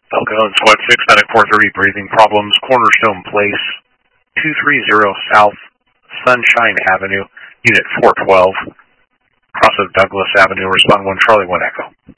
Falcon Squad 6, Medic 430, breathing problems, Cornerstone Place, 230 South Sunshine Avenue, Unit 412, cross of Douglas Avenue, respond 1 Charlie 1 Echo.